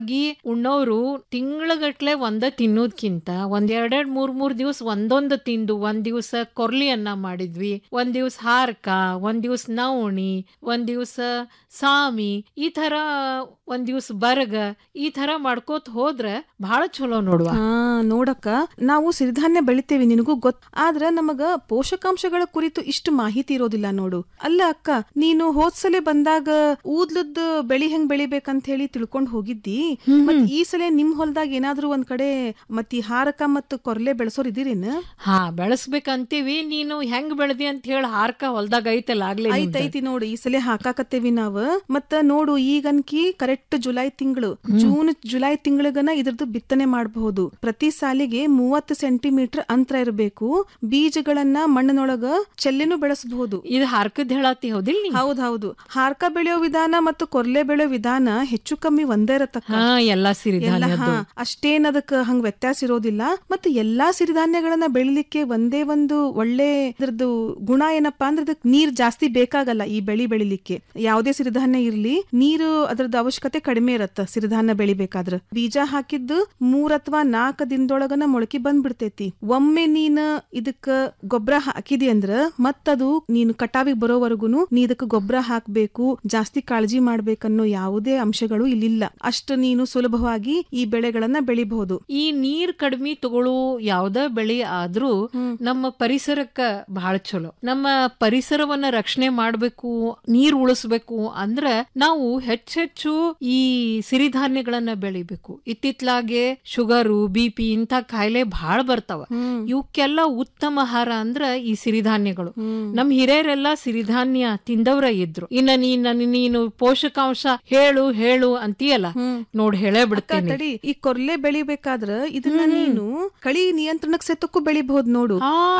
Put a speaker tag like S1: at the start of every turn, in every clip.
S1: ಗಿ ಉಣ್ಣೋರು ತಿಂಗಳಗಟ್ಲೆ ಒಂದ ತಿನ್ನೋದ್ಕಿಂತ ಒಂದ್ ಎರಡೆರಡ್ ಮೂರ್ ದಿವಸ ಒಂದೊಂದು ತಿಂದು ಒಂದ್ ದಿವಸ ಕೊರ್ಲಿ ಅನ್ನ ಮಾಡಿದ್ವಿ, ಒಂದ್ ದಿವಸ ಹಾರ್ಕ, ಒಂದ್ ದಿವಸ ನವಣಿ, ಒಂದ್ ದಿವಸ ಸಾಮಿ, ಈ ತರ ಒಂದ್ ದಿವಸ ಬರ್ಗ, ಈ ತರ ಮಾಡ್ಕೋತ ಹೋದ್ರ ಬಹಳ ಚಲೋ ನೋಡುವ.
S2: ನೋಡಕ್ಕ, ನಾವು ಸಿರಿಧಾನ್ಯ ಬೆಳಿತೇವಿ, ನಿನಗೂ ಆದ್ರ ನಮಗ ಪೋಷಕಾಂಶಗಳ ಕುರಿತು ಇಷ್ಟು ಮಾಹಿತಿ ಇರೋದಿಲ್ಲ ನೋಡು. ಅಲ್ಲ ಅಕ್ಕ, ನೀನು ಹೋದ್ಸಲೆ ಬಂದಾಗ ಊದ್ಲದ್ ಬೆಳಿ ಹೆಂಗ್ ಬೆಳಿಬೇಕಂತ ಹೇಳಿ ತಿಳ್ಕೊಂಡ್ ಹೋಗಿದ್ದಿ. ಮತ್ ಈ ಸಲ ನಿಮ್ ಹೊಲದಾಗ ಏನಾದ್ರೂ ಒಂದ್ ಕಡೆ ಮತ್ ಈ ಹಾರಕ ಮತ್ ಕೊರ್ಲೆ ಬೆಳೆಸೋರ್ ಇದೀರೇನ?
S1: ಹಾ, ಬೆಳೆಸ್ಬೇಕಂತೀವಿ. ನೀನು ಹೆಂಗ್ ಬೆಳೆದಿ ಅಂತ ಹೇಳಿ ಹಾರ್ಕ ಹೊಲ್ದಾಗ ಐತಲ್ಲ ಆಗ್ಲೇ
S2: ಐತಿ ನೋಡು, ಈ ಸಲ ಹಾಕಾಕತ್ತೇವಿ ನಾವ್. ಮತ್ತ ನೋಡು, ಈಗನ್ಕಿ ಕರೆಕ್ಟ್ ಜುಲೈ ತಿಂಗಳು, ಜುಲೈ ತಿಂಗಳಿಗನ ಇದ್ರದ್ದು ಬಿತ್ತನೆ ಮಾಡಬಹುದು. ಪ್ರತಿ ಸಾಲಿಗೆ 30 ಸೆಂಟಿಮೀಟರ್ ಅಂತರ ಇರಬೇಕು. ಬೀಜಗಳನ್ನ ಮಣ್ಣಿನೊಳಗ ಚೆಲ್ಲಿನೂ ಬೆಳೆಸಬಹುದು.
S1: ಇದು ಹಾರ್ಕದ್ ಹೇಳಾತಿ ಹೌದಿಲ್ಲ?
S2: ಹೌದೌದು. ಹಾರ್ಕ ಬೆಳೆಯೋ ವಿಧಾನ ಮತ್ತು ಕೊರ್ಲೆ ಬೆಳೆಯೋ ವಿಧಾನ ಹೆಚ್ಚು ಕಮ್ಮಿ ಒಂದೇ ಇರತ್ತಕ್ಕ.
S1: ಎಲ್ಲಾ ಸಿರಿಧಾನ್ಯ
S2: ಅಷ್ಟೇನ್ ಅದಕ್ಕ ಹಂಗ ವ್ಯತ್ಯಾಸ ಇರೋದಿಲ್ಲ. ಮತ್ತು ಎಲ್ಲಾ ಸಿರಿಧಾನ್ಯಗಳನ್ನ ಬೆಳಿಲಿಕ್ಕೆ ಒಂದೇ ಒಂದು ಒಳ್ಳೆ ಇದ್ರದ್ದು ಗುಣ ಏನಪ್ಪಾ ಅಂದ್ರೆ ಅದಕ್ಕೆ ನೀರ್ ಜಾಸ್ತಿ ಬೇಕಾಗಲ್ಲ. ಈ ಬೆಳಿಲಿಕ್ಕೆ ಯಾವುದೇ ಸಿರಿಧಾನ್ಯ ಇರ್ಲಿ, ನೀರು ಅದ್ರದ್ದು ಅವಶ್ಯಕತೆ ಕಡಿಮೆ ಇರತ್ತ. ಸಿರಿಧಾನ್ಯ ಬೆಳಿಬೇಕಾದ್ರ ಬೀಜ ಹಾಕಿದ್ದು 3 ಅಥವಾ 4 ದಿನದೊಳಗನ ಮೊಳಕೆ ಬಂದ್ಬಿಡ್ತೈತಿ. ಒಮ್ಮೆ ನೀನ್ ಇದಕ್ಕ ಗೊಬ್ಬರ ಹಾಕಿದಿ ಅಂದ್ರ ಮತ್ತದು ನೀನು ಕಟಾವಿಗೆ ಬರೋವರೆಗುನು ನೀ ಇದಕ್ಕೆ ಗೊಬ್ಬರ ಹಾಕ್ಬೇಕು, ಜಾಸ್ತಿ ಕಾಳಜಿ ಮಾಡ್ಬೇಕನ್ನೋ ಯಾವುದೇ ಅಂಶಗಳು ಇಲ್ಲಿಲ್ಲ. ಅಷ್ಟು ನೀನು ಸುಲಭವಾಗಿ ಈ ಬೆಳೆಗಳನ್ನ ಬೆಳಿಬಹುದು.
S1: ಈ ನೀರ್ ಕಡಿಮೆ ತಗೊಳ್ಳೋ ಯಾವ್ದ ಬೆಳಿ ಆದ್ರೂ ನಮ್ಮ ಪರಿಸರಕ್ಕ ಬಹಳ ಚಲೋ. ನಮ್ಮ ಪರಿಸರವನ್ನ ರಕ್ಷಣೆ ಮಾಡ್ಬೇಕು, ನೀರ್ ಉಳಿಸ್ಬೇಕು ಅಂದ್ರ ನಾವು ಹೆಚ್ಚೆಚ್ಚು ಈ ಸಿರಿಧಾನ್ಯಗಳನ್ನ ಬೆಳಿಬೇಕು. ಇತ್ತಿತ್ಲಾಗೆ ಶುಗರು, BP ಇಂಥ ಕಾಯಿಲೆ ಬಹಳ ಬರ್ತಾವ. ಇವಕ್ಕೆಲ್ಲ ಉತ್ತಮ ಆಹಾರ ಅಂದ್ರ ಈ ಸಿರಿಧಾನ್ಯಗಳು. ನಮ್ ಹಿರಿಯರೆಲ್ಲ ಸಿರಿಧಾನ್ಯ ತಿಂದವ್ರ ಇದ್ರು. ಇನ್ನ ನೀನು ಪೋಷಕಾಂಶ ಹೇಳು ಅಂತೀಯಲ್ಲ, ನೋಡ್ ಹೇಳೇ ಬಿಡ್ತೇನೆ.
S2: ಈ ಕೊರ್ಲೆ ಬೆಳಿಬೇಕಾದ್ರ ಇದನ್ನ ನೀನು ಕಳಿ ನಿಯಂತ್ರಣಕ್ ಸೆತಕ್ಕೂ ಬೆಳಿಬಹುದು ನೋಡು.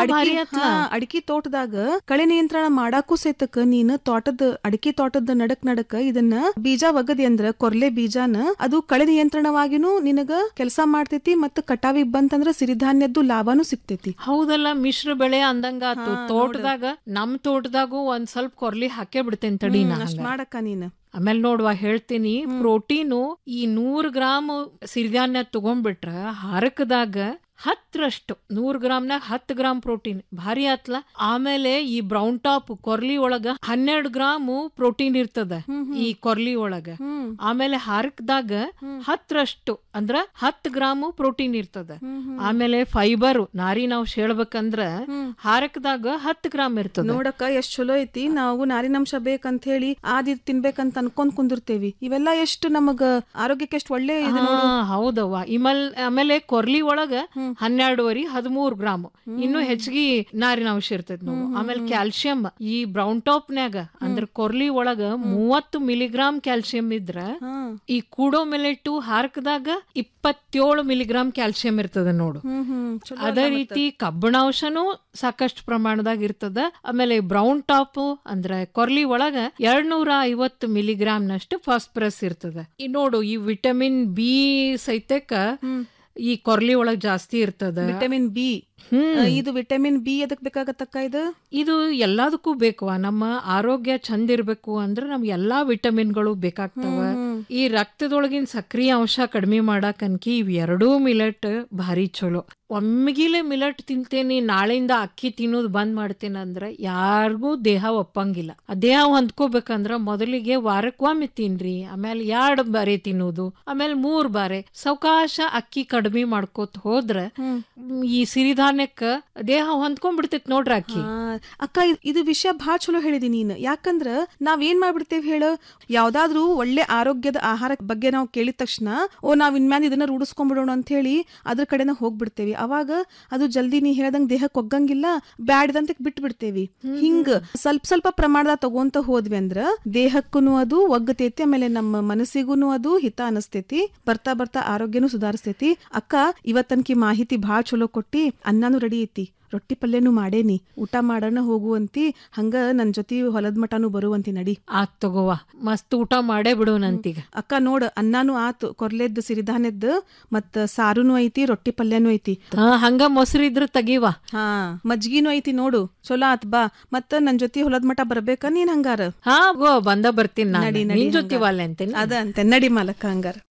S2: ಅಡಿಕೆ ತೋಟದಾಗ ಕಳೆ ನಿಯಂತ್ರಣ ಮಾಡಾಕು ಸೆತಕ್ ನೀನು ಅಡಿಕೆ ತೋಟದ ನಡಕ್ ಇದನ್ನ ಬೀಜ ಒಗದಿ ಅಂದ್ರ ಕೊರ್ಲೆ ಬೀಜಾನ ಅದು ಕಳೆ ನಿಯಂತ್ರಣವಾಗಿನೂ ನಿನಗ ಕೆಲಸ ಮಾಡ್ತೈತಿ. ಮತ್ತ ಕಟಾವಿಗೆ ಬಂತಂದ್ರ ಸಿರಿಧಾನ್ಯದ್ದು ಲಾಭನೂ ಸಿಗ್ತೈತಿ.
S1: ಹೌದಲ್ಲ, ಮಿಶ್ರ ಬೆಳೆ ಅಂದಂಗ ತೋಟದಾಗ, ನಮ್ ತೋಟದಾಗೂ ಒಂದ್ ಸ್ವಲ್ಪ ಕೊರ್ಲಿ ಹಾಕೇ ಬಿಡ್ತೇನೆ ತಡಿ
S2: ಮಾಡಕ್ಕ ನೀನ್.
S1: ಆಮೇಲೆ ನೋಡುವ ಹೇಳ್ತೀನಿ, ಪ್ರೋಟೀನು ಈ 100 ಗ್ರಾಮ್ ಸಿರಿಧಾನ್ಯ ತಗೊಂಡ್ಬಿಟ್ರ ಹಾರಕದಾಗ 10ರಷ್ಟು, 100 ಗ್ರಾಮ್ನಾಗ 10 ಗ್ರಾಮ್ ಪ್ರೋಟೀನ್, ಭಾರಿ ಆತ್ಲ. ಆಮೇಲೆ ಈ ಬ್ರೌನ್ ಟಾಪ್ ಕೊರ್ಲಿ ಒಳಗ 12 ಗ್ರಾಮ್ ಪ್ರೋಟೀನ್ ಇರ್ತದ ಈ ಕೊರ್ಲಿ ಒಳಗ. ಆಮೇಲೆ ಹಾರಕದಾಗ 10ರಷ್ಟು ಅಂದ್ರ 10 ಗ್ರಾಮ್ ಪ್ರೋಟೀನ್ ಇರ್ತದ. ಆಮೇಲೆ ಫೈಬರ್ ನಾರಿನಾಂಶ ಹೇಳ್ಬೇಕಂದ್ರ ಹಾರಕದಾಗ 10 ಗ್ರಾಮ್ ಇರ್ತದ.
S2: ನೋಡಕ್ಕ ಎಷ್ಟ್ ಚಲೋ ಐತಿ. ನಾವು ನಾರಿನಾಂಶ ಬೇಕಂತ ಹೇಳಿ ಆದಿರ್ ತಿನ್ಬೇಕಂತ ಅನ್ಕೊಂಡ್ ಕುಂದಿರ್ತೇವಿ. ಇವೆಲ್ಲ ಎಷ್ಟು ನಮಗ ಆರೋಗ್ಯಕ್ಕೆ ಎಷ್ಟು ಒಳ್ಳೆ.
S1: ಹೌದವ್ವ. ಆಮೇಲೆ ಕೊರ್ಲಿ ಒಳಗ 12.5-13 ಗ್ರಾಮ್ ಇನ್ನು ಹೆಚ್ಚಿಗೆ ನಾರಿನಾಂಶ ಇರ್ತೈತಿ ನೋಡು. ಆಮೇಲೆ ಕ್ಯಾಲ್ಸಿಯಂ ಈ ಬ್ರೌನ್ ಟಾಪ್ನ್ಯಾಗ ಅಂದ್ರ ಕೊರ್ಲಿ ಒಳಗ 30 ಮಿಲಿಗ್ರಾಮ್ ಕ್ಯಾಲ್ಸಿಯಂ ಇದ್ರ ಈ ಕೂಡೋ ಮಿಲೆಟ್ ಹಾರಕದಾಗ 27 ಮಿಲಿಗ್ರಾಮ್ ಕ್ಯಾಲ್ಸಿಯಂ ಇರ್ತದ ನೋಡು. ಅದೇ ರೀತಿ ಕಬ್ಬಿಣಾಂಶನೂ ಸಾಕಷ್ಟು ಪ್ರಮಾಣದಾಗ ಇರ್ತದ. ಆಮೇಲೆ ಬ್ರೌನ್ ಟಾಪ್ ಅಂದ್ರೆ ಕೊರ್ಲಿ ಒಳಗ 250 ಮಿಲಿಗ್ರಾಮ್ ನಷ್ಟು ಫಾಸ್ಫರಸ್ ಇರ್ತದ. ಈ ನೋಡು, ಈ ವಿಟಮಿನ್ ಬಿ ಸಹಿತಕ್ಕ ಈ ಕೊರ್ಲಿ ಒಳಗ್ ಜಾಸ್ತಿ ಇರ್ತದ.
S2: ವಿಟಮಿನ್ ಬಿ, ಇದು ವಿಟಮಿನ್ ಬಿ ಎದಕ್ ಬೇಕಾಗತ್ತಕ್ಕ?
S1: ಇದು ಎಲ್ಲದಕ್ಕೂ ಬೇಕವಾ. ನಮ್ಮ ಆರೋಗ್ಯ ಚಂದ ಇರ್ಬೇಕು ಅಂದ್ರೆ ನಮ್ಗೆ ಎಲ್ಲಾ ವಿಟಮಿನ್ಗಳು ಬೇಕಾಗ್ತಾವ. ಈ ರಕ್ತದೊಳಗಿನ ಸಕ್ರಿಯ ಅಂಶ ಕಡಿಮೆ ಮಾಡಾಕನ್ಕಿ ಇವ್ ಎರಡೂ ಮಿಲೆಟ್ ಭಾರಿ ಚಲೋ. ಒಮ್ಮಿಗಿಲೆ ಮಿಲೆಟ್ ತಿಂತೇನಿ, ನಾಳೆಯಿಂದ ಅಕ್ಕಿ ತಿನ್ನೋದು ಬಂದ್ ಮಾಡ್ತೇನೆ ಅಂದ್ರೆ ಯಾರಿಗೂ ದೇಹ ಒಪ್ಪಂಗಿಲ್ಲ. ಆ ದೇಹ ಹೊಂದ್ಕೋಬೇಕಂದ್ರ ಮೊದಲಿಗೆ ವಾರಕ್ಕೊಮ್ಮೆ ತಿನ್ರಿ, ಆಮೇಲೆ 2 ಬಾರಿ ತಿನ್ನೋದು, ಆಮೇಲೆ 3 ಬಾರಿ ಸಾವಕಾಶ ಅಕ್ಕಿ ಕಡಿಮೆ ಮಾಡ್ಕೋತ ಹೋದ್ರ ಈ ಸಿರಿಧಾನ್ಯಕ್ಕ ದೇಹ ಹೊಂದ್ಕೊಂಡ್ಬಿಡ್ತೈತಿ ನೋಡ್ರಿ ಅಕ್ಕಿ.
S2: ಅಕ್ಕ, ಇದು ವಿಷಯ ಬಹಳ ಚಲೋ ಹೇಳಿದಿ ನೀನ್. ಯಾಕಂದ್ರ ನಾವ್ ಏನ್ ಮಾಡ್ಬಿಡ್ತೇವಿ ಹೇಳು, ಯಾವ್ದಾದ್ರು ಒಳ್ಳೆ ಆರೋಗ್ಯದ ಆಹಾರ ಬಗ್ಗೆ ನಾವು ಕೇಳಿದ ತಕ್ಷಣ ನಾವ್ ಇನ್ಮ್ಯಾಲ ಇದನ್ನ ರೂಢಿಸ್ಕೊಂಡ್ಬಿಡೋಣ ಅಂತ ಹೇಳಿ ಅದ್ರ ಕಡೆನ ಹೋಗ್ಬಿಡ್ತೇವಿ. ಅವಾಗ ಅದು ಜಲ್ದಿ ನೀ ಹೇಳ್ದಂಗ್ ದೇಹಕ್ಕೆ ಒಗ್ಗಂಗಿಲ್ಲ, ಬ್ಯಾಡ್ದಂತ ಬಿಟ್ಟು ಬಿಡ್ತೇವಿ. ಹಿಂಗ ಸ್ವಲ್ಪ ಪ್ರಮಾಣದ ತಗೊಂತ ಹೋದ್ವಿ ಅಂದ್ರ ದೇಹಕ್ಕೂನು ಅದು ಒಗ್ಗತೈತಿ, ಆಮೇಲೆ ನಮ್ಮ ಮನಸ್ಸಿಗೂನು ಅದು ಹಿತ ಅನಸ್ತೈತಿ. ಬರ್ತಾ ಆರೋಗ್ಯನೂ ಸುಧಾರಿಸ್ತೈತಿ. ಅಕ್ಕ, ಇವತ್ತನ್ಕಿ ಮಾಹಿತಿ ಬಹಳ ಚಲೋ ಕೊಟ್ಟಿ. ಅನ್ನನೂ ರೆಡಿ ಐತಿ, ರೊಟ್ಟಿ ಪಲ್ಯನೂ ಮಾಡೇನಿ, ಊಟ ಮಾಡೋಣ ಹೋಗುವಂತಿ. ಹಂಗ ನನ್ ಜೊತೆ ಹೊಲದ ಮಟಾನು ಬರುವಂತಿ. ನಡಿ.
S1: ಆತ್ ತಗೋವಾ, ಮಸ್ತ್ ಊಟ ಮಾಡೇ ಬಿಡುವಂತೀಗ.
S2: ಅಕ್ಕ ನೋಡ್, ಅನ್ನಾನು ಆತು, ಕೊರ್ಲೆದ್ದು ಸಿರಿಧಾನ್ಯದ್ದು, ಮತ್ತ ಸಾರುನು ಐತಿ, ರೊಟ್ಟಿ ಪಲ್ಯನೂ ಐತಿ.
S1: ಹಂಗ ಮೊಸರು ಇದ್ರ ತೆಗಿವಾ.
S2: ಮಜ್ಗಿನೂ ಐತಿ ನೋಡು. ಚಲೋ ಆತ್ ಬಾ. ಮತ್ತ ನನ್ ಜೊತೆ ಹೊಲದ ಮಠ ಬರ್ಬೇಕ ನೀನ್ ಹಂಗಾರ?
S1: ಬಂದ ಬರ್ತೀನಿ. ನಡಿ ಜೊತೆ ವಾಲೆ ಅಂತೇನಿ.
S2: ಅದ ಅಂತೆ. ನಡಿ ಮಾಲಕ್ಕ ಹಂಗಾರ.